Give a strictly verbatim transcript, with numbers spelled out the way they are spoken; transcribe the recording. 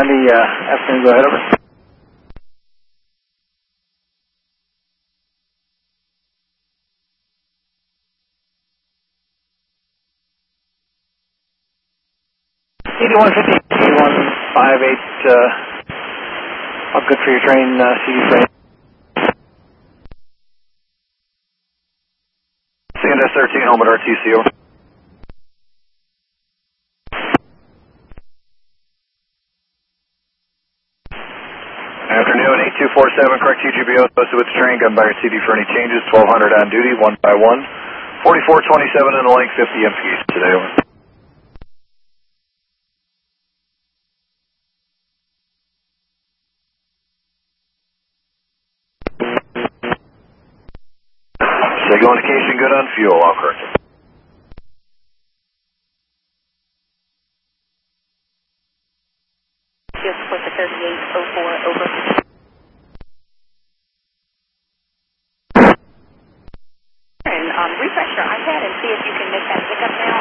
On the uh, afternoon, go ahead, over. eighty-one fifty, eighty-one fifty-eight, uh, all good for your train, uh, C D train. C N S thirteen, home at R T C, over. Afternoon, eight two four seven, correct T G B O, posted with the train, gun by your C D for any changes, twelve hundred on duty, one by one, forty-four twenty-seven in the length, fifty M Ps today, over. Signal indication good on fuel, all correct. Field support to thirty-eight oh four, over. And um, refresh your iPad and see if you can make that pickup now